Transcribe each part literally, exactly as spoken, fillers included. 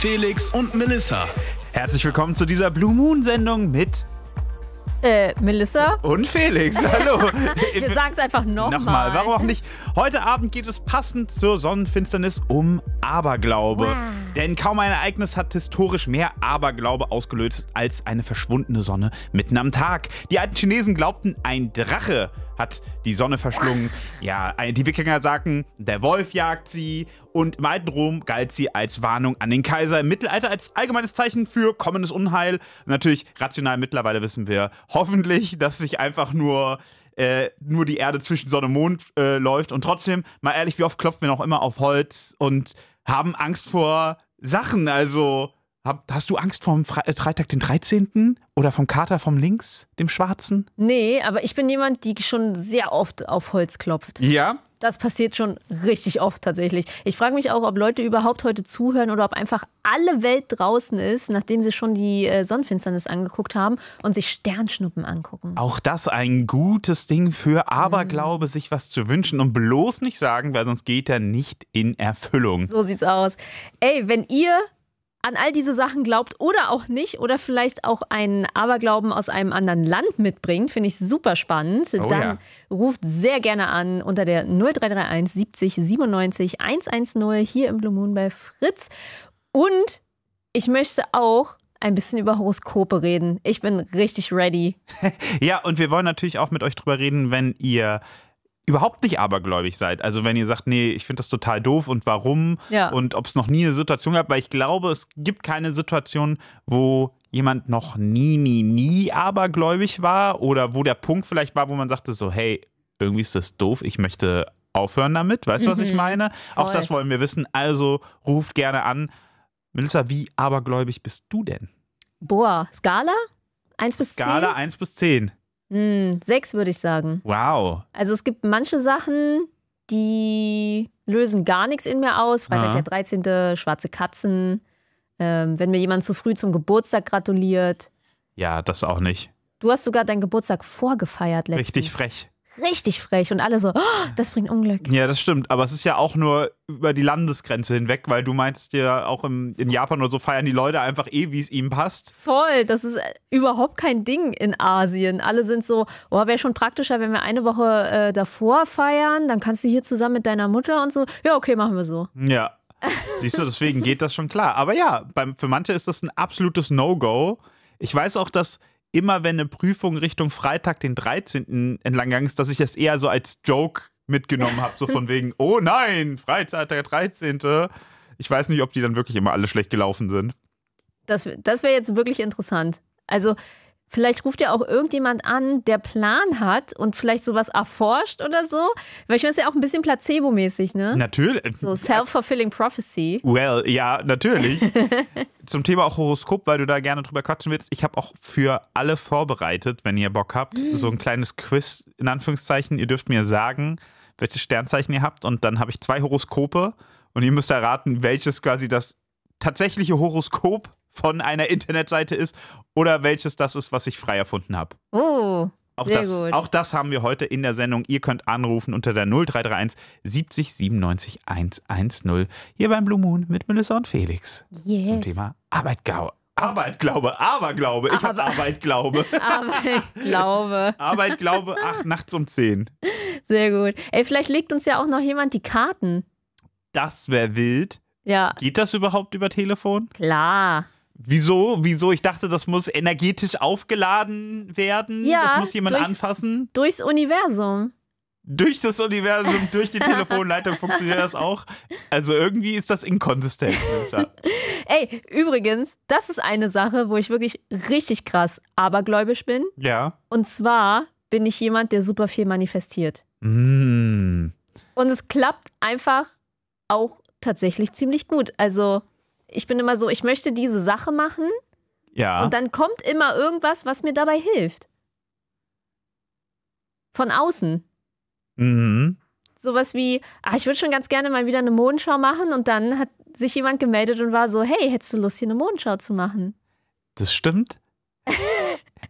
Felix und Melissa. Herzlich willkommen zu dieser Blue Moon Sendung mit Äh, Melissa? und Felix. Hallo. Wir sagen es einfach nochmal. Nochmal, warum auch nicht? Heute Abend geht es passend zur Sonnenfinsternis um Aberglaube. Wow. Denn kaum ein Ereignis hat historisch mehr Aberglaube ausgelöst als eine verschwundene Sonne mitten am Tag. Die alten Chinesen glaubten, ein Drache hat die Sonne verschlungen. Ja, die Wikinger sagten, der Wolf jagt sie. Und im alten Rom galt sie als Warnung an den Kaiser. Im Mittelalter als allgemeines Zeichen für kommendes Unheil. Natürlich rational mittlerweile wissen wir hoffentlich, dass sich einfach nur, äh, nur die Erde zwischen Sonne und Mond äh, läuft. Und trotzdem, mal ehrlich, wie oft klopfen wir noch immer auf Holz und haben Angst vor Sachen? Also, hab, hast du Angst vom Fre äh, Freitag den dreizehnten? Oder vom Kater vom Links, dem Schwarzen? Nee, aber ich bin jemand, die schon sehr oft auf Holz klopft. Ja? Das passiert schon richtig oft tatsächlich. Ich frage mich auch, ob Leute überhaupt heute zuhören oder ob einfach alle Welt draußen ist, nachdem sie schon die äh, Sonnenfinsternis angeguckt haben und sich Sternschnuppen angucken. Auch das ein gutes Ding für Aberglaube, sich was zu wünschen und bloß nicht sagen, weil sonst geht er nicht in Erfüllung. So sieht's aus. Ey, wenn ihr an all diese Sachen glaubt oder auch nicht oder vielleicht auch einen Aberglauben aus einem anderen Land mitbringt, finde ich super spannend. Oh, Dann ja. ruft sehr gerne an unter der null drei drei eins siebzig siebenundneunzig hundertzehn hier im Blue Moon bei Fritz. Und ich möchte auch ein bisschen über Horoskope reden. Ich bin richtig ready. Ja, und wir wollen natürlich auch mit euch drüber reden, wenn ihr überhaupt nicht abergläubig seid. Also wenn ihr sagt, nee, ich finde das total doof und warum Ja. und ob es noch nie eine Situation gab, weil ich glaube, es gibt keine Situation, wo jemand noch nie, nie, nie abergläubig war oder wo der Punkt vielleicht war, wo man sagte so, hey, irgendwie ist das doof, ich möchte aufhören damit. Weißt du, was ich meine? Auch voll. das wollen wir wissen. Also ruft gerne an. Melissa, wie abergläubig bist du denn? Boah, Skala? eins bis zehn? Skala eins bis zehn. Hm, sechs würde ich sagen. Wow. Also es gibt manche Sachen, die lösen gar nichts in mir aus. Freitag Ja. der dreizehnte, schwarze Katzen. Ähm, wenn mir jemand zu früh zum Geburtstag gratuliert. Ja, das auch nicht. Du hast sogar deinen Geburtstag vorgefeiert letztens. Richtig frech. Richtig frech. Und alle so, oh, das bringt Unglück. Ja, das stimmt. Aber es ist ja auch nur über die Landesgrenze hinweg, weil du meinst ja auch im, in Japan oder so feiern die Leute einfach eh, wie es ihnen passt. Voll, das ist überhaupt kein Ding in Asien. Alle sind so, oh, wäre schon praktischer, wenn wir eine Woche äh, davor feiern. Dann kannst du hier zusammen mit deiner Mutter und so. Ja, okay, machen wir so. Ja. Siehst du, deswegen geht das schon klar. Aber ja, beim, für manche ist das ein absolutes No-Go. Ich weiß auch, dass immer wenn eine Prüfung Richtung Freitag den dreizehnten entlang gegangen ist, dass ich das eher so als Joke mitgenommen habe. So von wegen, oh nein, Freitag der dreizehnte. Ich weiß nicht, ob die dann wirklich immer alle schlecht gelaufen sind. Das, das wäre jetzt wirklich interessant. Also vielleicht ruft ja auch irgendjemand an, der Plan hat und vielleicht sowas erforscht oder so. Weil ich finde es ja auch ein bisschen placebo-mäßig, ne? Natürlich. So self-fulfilling prophecy. Well, ja, natürlich. Zum Thema auch Horoskop, weil du da gerne drüber quatschen willst. Ich habe auch für alle vorbereitet, wenn ihr Bock habt, so ein kleines Quiz in Anführungszeichen. Ihr dürft mir sagen, welches Sternzeichen ihr habt und dann habe ich zwei Horoskope und ihr müsst erraten, welches quasi das tatsächliche Horoskop von einer Internetseite ist oder welches das ist, was ich frei erfunden habe. Oh, Auch sehr das, gut. auch das haben wir heute in der Sendung. Ihr könnt anrufen unter der null drei drei eins siebzig siebenundneunzig hundertzehn hier beim Blue Moon mit Melissa und Felix. Yes. Zum Thema Arbeitglaube. Arbeitglaube, Aberglaube. Ich habe Aber- Arbeitglaube. Aber ich glaube. Arbeitglaube, ach, nachts um zehn. Sehr gut. Ey, vielleicht legt uns ja auch noch jemand die Karten. Das wäre wild. Ja, Geht das überhaupt über Telefon? klar. Wieso? Wieso? Ich dachte, das muss energetisch aufgeladen werden. Ja, das muss jemand durchs- anfassen. Durchs Universum. Durch das Universum, durch die Telefonleitung funktioniert das auch. Also irgendwie ist das inkonsistent. Melissa. Ey, übrigens, das ist eine Sache, wo ich wirklich richtig krass abergläubisch bin. Ja. Und zwar bin ich jemand, der super viel manifestiert. Mm. Und es klappt einfach auch tatsächlich ziemlich gut. Also ich bin immer so, ich möchte diese Sache machen Ja. und dann kommt immer irgendwas, was mir dabei hilft. Von außen. Mhm. Sowas wie, ah, ich würde schon ganz gerne mal wieder eine Mondschau machen und dann hat sich jemand gemeldet und war so, hey, hättest du Lust, hier eine Mondschau zu machen? Das stimmt.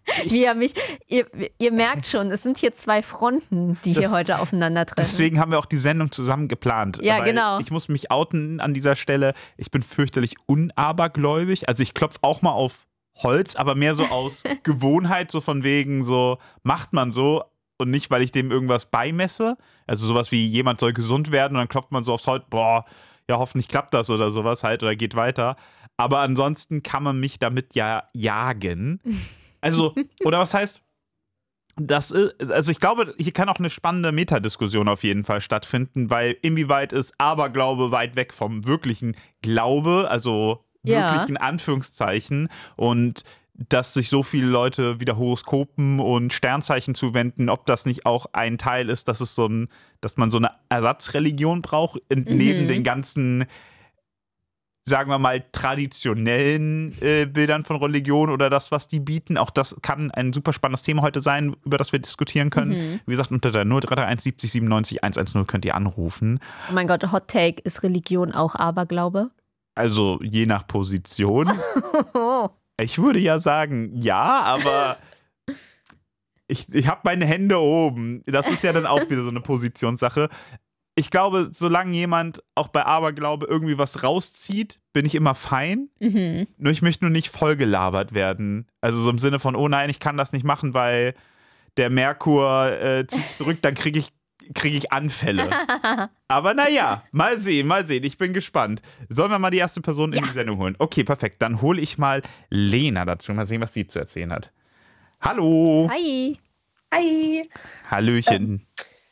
Wie er mich, ihr, ihr merkt schon, es sind hier zwei Fronten, die Das- hier heute aufeinandertreffen. Deswegen haben wir auch die Sendung zusammen geplant. Ja, weil genau. Ich muss mich outen an dieser Stelle. Ich bin fürchterlich unabergläubig. Also ich klopfe auch mal auf Holz, aber mehr so aus Gewohnheit, so von wegen so, macht man so und nicht, weil ich dem irgendwas beimesse. Also sowas wie, jemand soll gesund werden und dann klopft man so aufs Holz, boah, ja, hoffentlich klappt das oder sowas halt oder geht weiter. Aber ansonsten kann man mich damit ja jagen. Also, oder was heißt, das ist, also ich glaube, hier kann auch eine spannende Metadiskussion auf jeden Fall stattfinden, weil inwieweit ist Aberglaube weit weg vom wirklichen Glaube, also Ja. wirklich in Anführungszeichen, und dass sich so viele Leute wieder Horoskopen und Sternzeichen zuwenden, ob das nicht auch ein Teil ist, dass es so ein, dass man so eine Ersatzreligion braucht, in, Mhm. neben den ganzen, sagen wir mal, traditionellen äh, Bildern von Religion oder das, was die bieten. Auch das kann ein super spannendes Thema heute sein, über das wir diskutieren können. Mhm. Wie gesagt, unter der null drei drei eins siebzig siebenundneunzig hundertzehn könnt ihr anrufen. Oh mein Gott, Hot Take, ist Religion auch Aberglaube? Also je nach Position. Ich würde ja sagen, ja, aber ich, ich habe meine Hände oben. Das ist ja dann auch wieder so eine Positionssache. Ich glaube, solange jemand auch bei Aberglaube irgendwie was rauszieht, bin ich immer fein. Mhm. Nur ich möchte nur nicht vollgelabert werden. Also so im Sinne von, oh nein, ich kann das nicht machen, weil der Merkur äh, zieht zurück, dann kriege ich, krieg ich Anfälle. Aber naja, mal sehen, mal sehen. Ich bin gespannt. Sollen wir mal die erste Person in Ja. die Sendung holen? Okay, perfekt. Dann hole ich mal Lena dazu. Mal sehen, was die zu erzählen hat. Hallo. Hi. Hi. Hallöchen.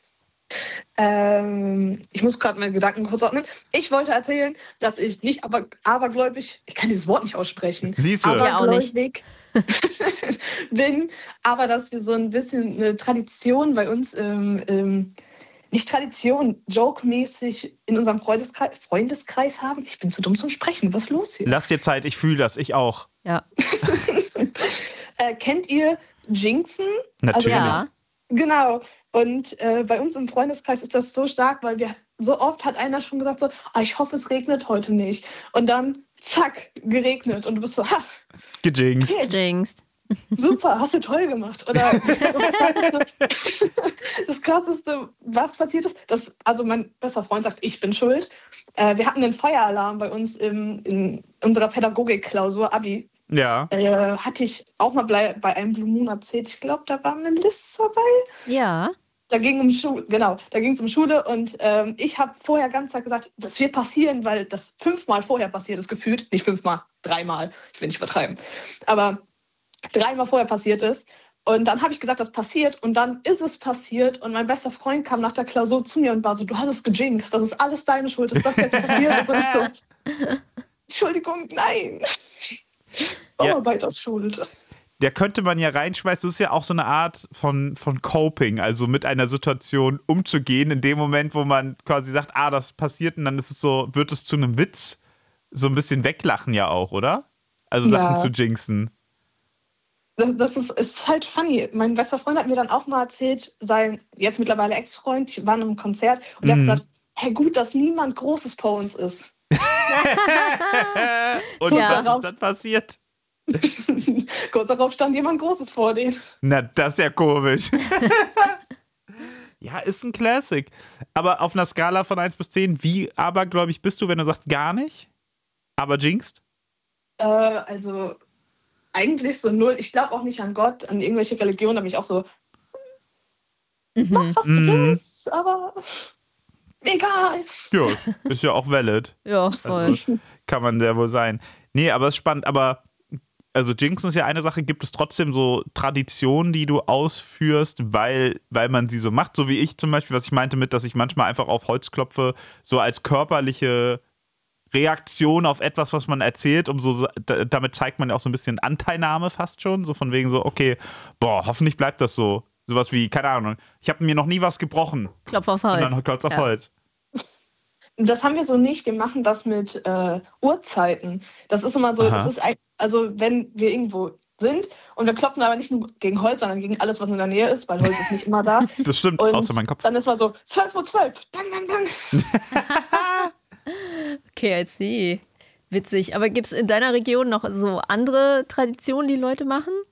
Ähm, ich muss gerade meine Gedanken kurz ordnen. Ich wollte erzählen, dass ich nicht aber, abergläubig, ich kann dieses Wort nicht aussprechen, Siehst du? Ja, auch nicht. abergläubig bin, aber dass wir so ein bisschen eine Tradition bei uns, ähm, ähm, nicht Tradition, joke-mäßig in unserem Freundeskreis, Freundeskreis haben. Ich bin zu dumm zum Sprechen. Was ist los hier? Lass dir Zeit, ich fühle das. Ich auch. Ja. äh, kennt ihr Jinxen? Natürlich. Ja. Genau. Und äh, bei uns im Freundeskreis ist das so stark, weil wir so oft hat einer schon gesagt so, ah, ich hoffe, es regnet heute nicht. Und dann, zack, geregnet. Und du bist so, ha, Gejinxt. Jinxed. super, hast du toll gemacht. Oder das Krasseste, was passiert ist, das, also mein bester Freund sagt, ich bin schuld. Äh, wir hatten einen Feueralarm bei uns im, in unserer Pädagogikklausur, Abi. Ja. Äh, hatte ich auch mal bei, bei einem Blue Moon erzählt. Ich glaube, da war eine List dabei. Ja. Da ging um Schule, genau, da ging es um Schule und ähm, ich habe vorher ganz Tag gesagt, das wird passieren, weil das fünfmal vorher passiert ist, gefühlt. Nicht fünfmal, dreimal, ich will nicht übertreiben. Aber dreimal vorher passiert ist. Und dann habe ich gesagt, das passiert und dann ist es passiert und mein bester Freund kam nach der Klausur zu mir und war so, du hast es gejinxt, das ist alles deine Schuld, dass das jetzt passiert ist. Und ich so, Entschuldigung, nein. Ja. Bauarbeiters Schuld. Da könnte man ja reinschmeißen, das ist ja auch so eine Art von, von Coping, also mit einer Situation umzugehen, in dem Moment, wo man quasi sagt, ah, das passiert und dann ist es so, wird es zu einem Witz, so ein bisschen weglachen ja auch, oder? Also Sachen Ja. zu jinxen. Das, das ist, ist halt funny. Mein bester Freund hat mir dann auch mal erzählt, sein jetzt mittlerweile Ex-Freund, die waren im Konzert und der Mhm. hat gesagt, hey, gut, dass niemand Großes vor uns ist. Und Ja. was ist dann passiert? Kurz darauf stand jemand Großes vor denen. Na, das ist ja komisch. Ja, ist ein Classic. Aber auf einer Skala von eins bis zehn, wie abergläubig bist du, wenn du sagst gar nicht? Aber jinxed? Äh, also eigentlich so null. Ich glaube auch nicht an Gott, an irgendwelche Religionen. Da bin ich auch so, mach Mhm. was du Mhm. willst, aber egal. Ja, ist ja auch valid. Ja, voll. Also, kann man sehr wohl sein. Nee, aber es ist spannend. Aber, also Jinxen ist ja eine Sache, gibt es trotzdem so Traditionen, die du ausführst, weil, weil man sie so macht? So wie ich zum Beispiel, was ich meinte mit, dass ich manchmal einfach auf Holz klopfe, so als körperliche Reaktion auf etwas, was man erzählt, um so, da- damit zeigt man ja auch so ein bisschen Anteilnahme fast schon, so von wegen so, okay, boah, hoffentlich bleibt das so. Sowas wie, keine Ahnung, ich habe mir noch nie was gebrochen. Klopf auf Und Holz. dann Klotz auf Ja. Holz. Das haben wir so nicht. Wir machen das mit äh, Uhrzeiten. Das ist immer so, Aha. das ist ein, also wenn wir irgendwo sind und wir klopfen aber nicht nur gegen Holz, sondern gegen alles, was in der Nähe ist, weil Holz ist nicht immer da. Das stimmt, Und außer mein Kopf. dann ist mal so zwölf Uhr zwölf. Dang, dang, dang. Okay, I see. Witzig. Aber gibt es in deiner Region noch so andere Traditionen, die Leute machen?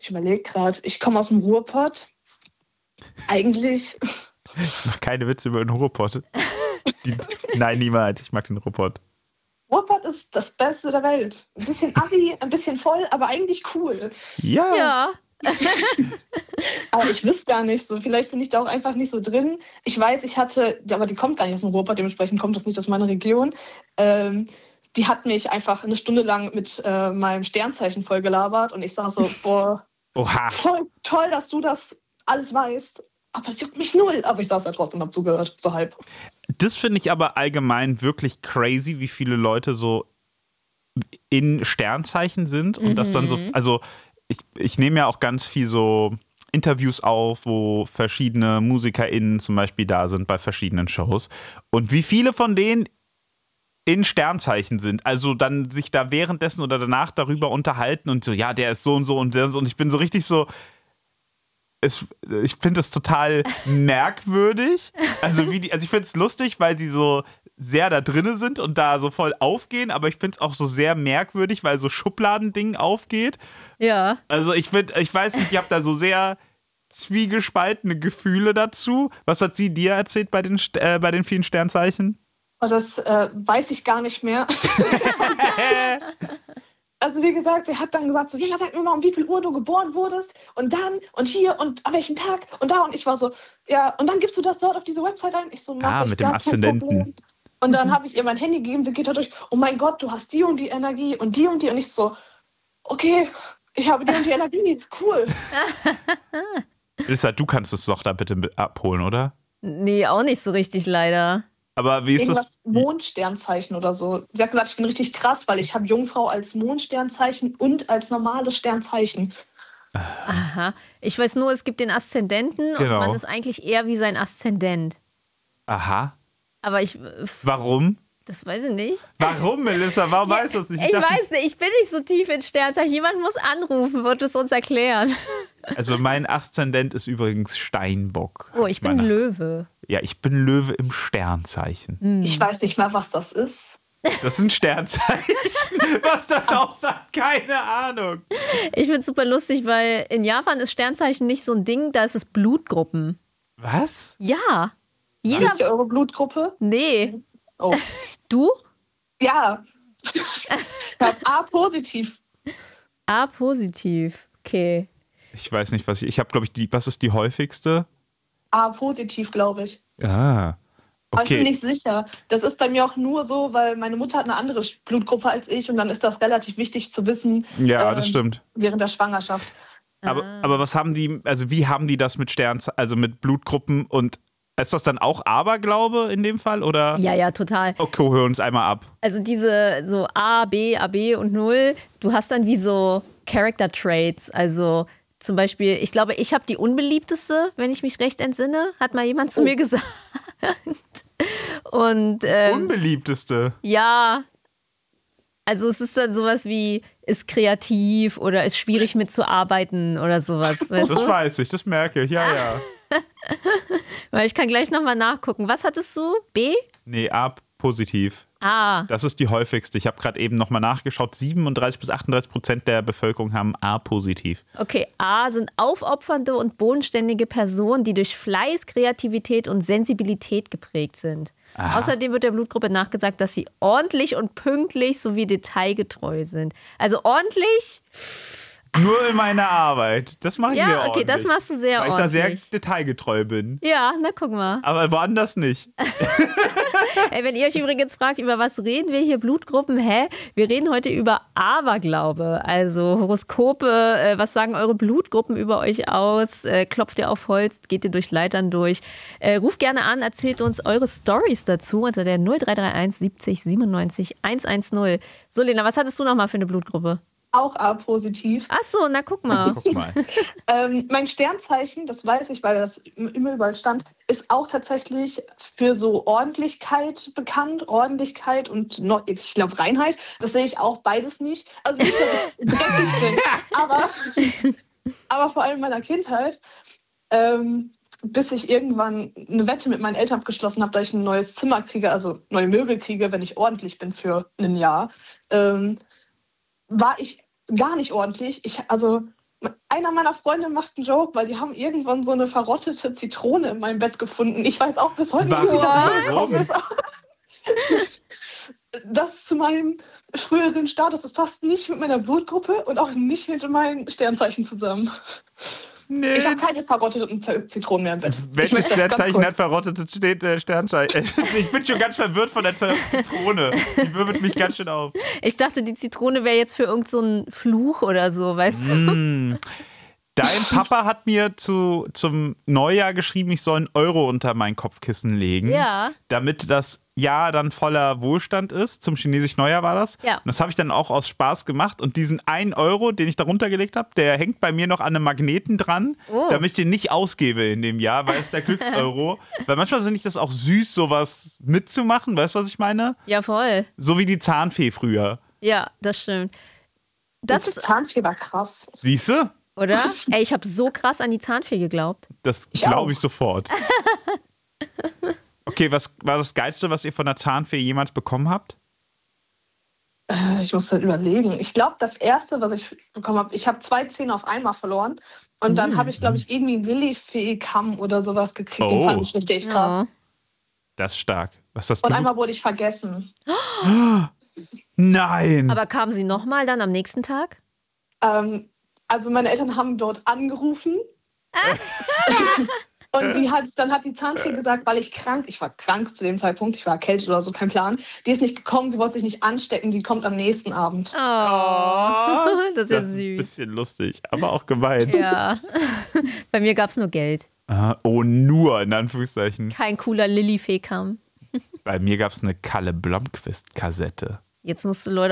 Ich überlege gerade, ich komme aus dem Ruhrpott. Eigentlich. Ich mache keine Witze über den Ruhrpott. Die, nein, niemals. Ich mag den Ruhrpott. Ruhrpott ist das Beste der Welt. Ein bisschen assi, ein bisschen voll, aber eigentlich cool. Ja. Ja. Aber ich wüsste gar nicht so. Vielleicht bin ich da auch einfach nicht so drin. Ich weiß, ich hatte, aber die kommt gar nicht aus dem Ruhrpott, dementsprechend kommt das nicht aus meiner Region. Ähm, die hat mich einfach eine Stunde lang mit äh, meinem Sternzeichen voll gelabert und ich sag so, boah, Oha. voll toll, dass du das alles weißt. Aber es juckt mich null. Aber ich saß ja trotzdem, hab zugehört, so halb. Das finde ich aber allgemein wirklich crazy, wie viele Leute so in Sternzeichen sind und Mhm. das dann so, also ich, ich nehme ja auch ganz viel so Interviews auf, wo verschiedene MusikerInnen zum Beispiel da sind bei verschiedenen Shows und wie viele von denen in Sternzeichen sind, also dann sich da währenddessen oder danach darüber unterhalten und so, ja, der ist so und so und der ist so und ich bin so richtig so, es, ich finde das total merkwürdig. Also, wie die, also ich finde es lustig, weil sie so sehr da drinne sind und da so voll aufgehen, aber ich finde es auch so sehr merkwürdig, weil so Schubladending aufgeht. Ja. Also ich finde, ich weiß nicht, ich habe da so sehr zwiegespaltene Gefühle dazu. Was hat sie dir erzählt bei den, äh, bei den vielen Sternzeichen? Und das äh, weiß ich gar nicht mehr. Also wie gesagt, sie hat dann gesagt, so, ja, sag mir mal, um wie viel Uhr du geboren wurdest und dann und hier und an welchem Tag und da und ich war so, ja, und dann gibst du das dort auf diese Website ein? Ich so, mach Ah, ich mit dem gar kein Aszendenten. Problem. Und dann habe ich ihr mein Handy gegeben, sie geht da durch, oh mein Gott, du hast die und die Energie und die und die und ich so, okay, ich habe die und die Energie, cool. Lissa, du kannst es doch da bitte mit abholen, oder? Nee, auch nicht so richtig leider. Aber wie ist Irgendwas das? Mondsternzeichen oder so. Sie hat gesagt, ich bin richtig krass, weil ich habe Jungfrau als Mondsternzeichen und als normales Sternzeichen. Aha. Ich weiß nur, es gibt den Aszendenten Genau. und man ist eigentlich eher wie sein Aszendent. Aha. Aber ich, Warum? das weiß ich nicht. Warum, Melissa? Warum Ja, weißt du das nicht? Ich dachte- weiß nicht, ich bin nicht so tief ins Sternzeichen. Jemand muss anrufen, wird es uns erklären. Also mein Aszendent ist übrigens Steinbock. Oh, ich bin Meine- Löwe. Ja, ich bin Löwe im Sternzeichen. Hm. Ich weiß nicht mal, was das ist. Das ist ein Sternzeichen. Was das aussagt, keine Ahnung. Ich finde es super lustig, weil in Japan ist Sternzeichen nicht so ein Ding, da ist es Blutgruppen. Was? Ja. Wie Jeder. ist ja eure Blutgruppe? Nee. Oh. Du? Ja. Ich habe A positiv. A positiv. Okay. Ich weiß nicht, was ich. Ich habe, glaube ich, die. Was ist die häufigste? A positiv, glaube ich. Ah. Aber ich bin Okay. nicht sicher. Das ist bei mir auch nur so, weil meine Mutter hat eine andere Blutgruppe als ich und dann ist das relativ wichtig zu wissen Ja, ähm, das stimmt. während der Schwangerschaft. Aber, Ah. aber was haben die, also wie haben die das mit Sternzeichen, also mit Blutgruppen und ist das dann auch Aberglaube in dem Fall oder? Ja, ja, total. Okay, hör uns einmal ab. Also diese so A, B, A B und null, du hast dann wie so Character Traits. Also zum Beispiel, ich glaube, ich habe die unbeliebteste, wenn ich mich recht entsinne, hat mal jemand zu Oh. mir gesagt. Und ähm, Unbeliebteste. ja, also es ist dann sowas wie, ist kreativ oder ist schwierig mitzuarbeiten oder sowas. Weißt Das du? weiß ich, das merke ich, ja, ja. Weil ich kann gleich nochmal nachgucken. Was hattest du? B? Nee, A positiv. A. Das ist die häufigste. Ich habe gerade eben nochmal nachgeschaut. siebenunddreißig bis achtunddreißig Prozent der Bevölkerung haben A positiv. Okay, A sind aufopfernde und bodenständige Personen, die durch Fleiß, Kreativität und Sensibilität geprägt sind. Aha. Außerdem wird der Blutgruppe nachgesagt, dass sie ordentlich und pünktlich sowie detailgetreu sind. Also ordentlich, Nur in meiner Arbeit. Das mache ich ja, sehr okay, ordentlich. das machst du sehr Weil ich da sehr ordentlich. detailgetreu bin. Ja, na guck mal. Aber woanders nicht. Ey, wenn ihr euch übrigens fragt, über was reden wir hier, Blutgruppen, hä? Wir reden heute über Aberglaube, also Horoskope, äh, was sagen eure Blutgruppen über euch aus? Äh, klopft ihr auf Holz, geht ihr durch Leitern durch? Äh, ruft gerne an, erzählt uns eure Stories dazu unter der null drei drei eins siebzig siebenundneunzig hundertzehn. So, Lena, was hattest du nochmal für eine Blutgruppe? Auch A positiv. Ach so, na guck mal. Guck mal. Ähm, mein Sternzeichen, das weiß ich, weil das immer überall stand, ist auch tatsächlich für so Ordentlichkeit bekannt. Ordentlichkeit und no, ich glaube Reinheit. Das sehe ich auch beides nicht. Also nicht, dass ich dreckig bin, aber, aber vor allem in meiner Kindheit, ähm, bis ich irgendwann eine Wette mit meinen Eltern abgeschlossen habe, dass ich ein neues Zimmer kriege, also neue Möbel kriege, wenn ich ordentlich bin für ein Jahr, ähm, war ich gar nicht ordentlich. Ich, also einer meiner Freunde macht einen Joke, weil die haben irgendwann so eine verrottete Zitrone in meinem Bett gefunden. Ich weiß auch bis heute nicht, wie da gekommen ist. Das zu meinem früheren Status, das passt nicht mit meiner Blutgruppe und auch nicht mit meinem Sternzeichen zusammen. Nee. Ich habe keine verrotteten Z- Zitronen mehr im Bett. Welches Sternzeichen hat verrottete steht, äh, Sternzeichen? Ich bin schon ganz verwirrt von der Zitrone. Die wirbelt mich ganz schön auf. Ich dachte, die Zitrone wäre jetzt für irgend so einen Fluch oder so, weißt du? Mm. Dein Papa hat mir zu, zum Neujahr geschrieben, ich soll einen Euro unter mein Kopfkissen legen. Ja. Damit das Jahr dann voller Wohlstand ist. Zum chinesischen Neujahr war das. Ja. Und das habe ich dann auch aus Spaß gemacht. Und diesen einen Euro, den ich da runtergelegt habe, der hängt bei mir noch an einem Magneten dran, Oh. damit ich den nicht ausgebe in dem Jahr, weil es der Glückseuro. Weil manchmal finde ich das auch süß, sowas mitzumachen. Weißt du, was ich meine? Ja, voll. So wie die Zahnfee früher. Ja, das stimmt. Das Das ist, Zahnfee war krass. Siehst du? oder? Ey, ich habe so krass an die Zahnfee geglaubt. Das Ich glaube auch. ich sofort. Okay, was war das Geilste, was ihr von der Zahnfee jemals bekommen habt? Äh, Ich muss halt überlegen. Ich glaube, das erste, was ich bekommen habe, ich habe zwei Zähne auf einmal verloren. Und dann habe ich, glaube ich, irgendwie einen Lilifee-Kamm oder sowas gekriegt. Den Oh. fand ich richtig krass. Ja. Das ist stark. Was hast Und du? einmal wurde ich vergessen. Nein! Aber kamen sie nochmal dann am nächsten Tag? Ähm, also meine Eltern haben dort angerufen. Und die hat, dann hat die Zahnfee gesagt, weil ich krank, ich war krank zu dem Zeitpunkt, ich war erkältet oder so, kein Plan. Die ist nicht gekommen, sie wollte sich nicht anstecken, die kommt am nächsten Abend. Oh, das ist ja das ist ein süß. bisschen lustig, aber auch gemein. Ja. Bei mir gab es nur Geld. Ah, oh, nur in Anführungszeichen. Kein cooler Lillifee-Kamm. Bei mir gab es eine Kalle Blomqvist-Kassette. Jetzt musst du Leute